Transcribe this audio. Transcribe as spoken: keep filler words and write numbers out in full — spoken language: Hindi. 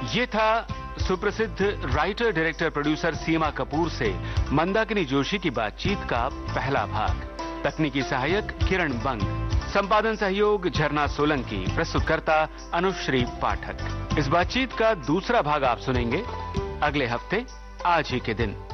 ये था सुप्रसिद्ध राइटर, डायरेक्टर, प्रोड्यूसर सीमा कपूर से मंदाकिनी जोशी की बातचीत का पहला भाग। तकनीकी सहायक किरण बंग, संपादन सहयोग झरना सोलंकी, प्रस्तुतकर्ता अनुश्री पाठक। इस बातचीत का दूसरा भाग आप सुनेंगे अगले हफ्ते आज ही के दिन।